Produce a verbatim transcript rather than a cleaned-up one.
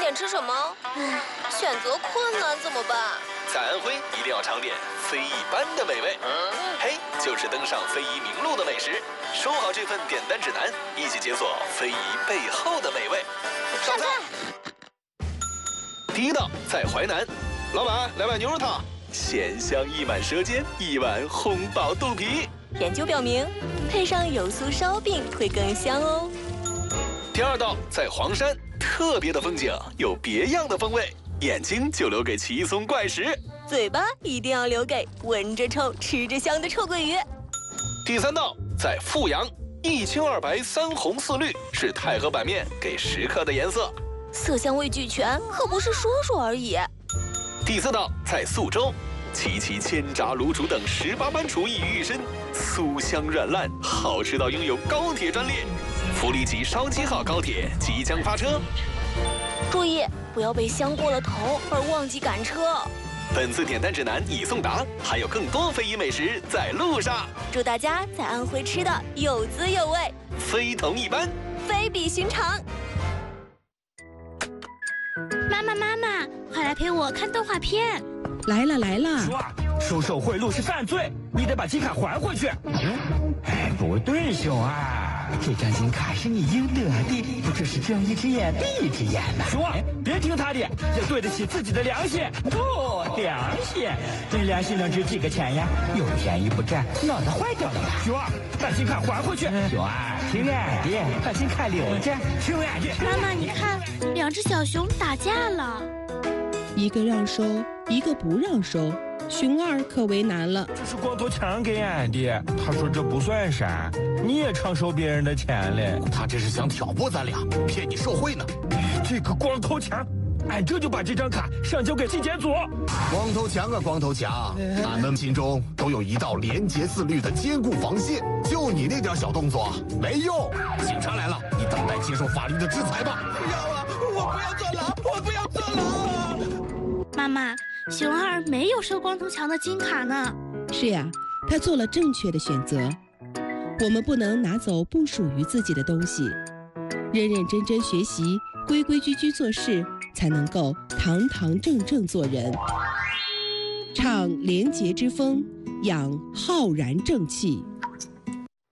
点吃什么？唉，选择困难怎么办？ 在安徽一定要尝点非一般的美味。嘿，就是登上非遗名录的美食。收好这份点单指南，一起解锁非遗背后的美味。 上菜。 第一道在淮南，老板来碗牛肉汤，鲜香溢满舌尖，一碗宫保肚皮。 研究表明，配上油酥烧饼会更香哦。 第二道在黄山，特别的风景有别样的风味，眼睛就留给奇松怪石， 嘴巴一定要留给闻着臭、吃着香的臭鳜鱼。 第三道在阜阳，一青二白三红四绿是太和板面给食客的颜色， 色香味俱全，可不是说说而已。 第四道在宿州，齐齐千炸卤煮等十八般厨艺于一身，酥香软烂，好吃到拥有高铁专列。福利吉烧鸡号高铁即将发车， 注意不要被香过了头而忘记赶车。 本次点单指南已送达，还有更多非遗美食在路上。 祝大家在安徽吃的有滋有味， 非同一般， 非比寻常。 妈妈妈妈，快来陪我看动画片。 来了来了， 说啊，收受贿赂是犯罪，你得把金卡还回去。哎，不对，熊二，这张金卡是你应得的，不只是睁一只眼闭一只眼呐。熊二，别听他的，要对得起自己的良心。哦，良心，这良心能值几个钱呀？有便宜不占，脑子坏掉了吧？熊二，把金卡还回去。熊二，听俺的，把金卡留着。听俺的。 妈妈，你看，两只小熊打架了。 一个让收，一个不让收，熊二可为难了。 这是光头强给俺的，他说这不算啥，你也常收别人的钱嘞。 他这是想挑拨咱俩，骗你受贿呢。 这个光头强，俺这就把这张卡上交给纪检组。 光头强啊，光头强，俺们心中都有一道廉洁自律的坚固防线，就你那点小动作没用。警察来了，你等待接受法律的制裁吧。 不要啊！我不要坐牢，我不要坐牢。 妈妈，熊二没有收光头强的金卡呢。 是呀，他做了正确的选择。我们不能拿走不属于自己的东西，认认真真学习，规规矩矩做事，才能够堂堂正正做人。唱廉洁之风，养浩然正气。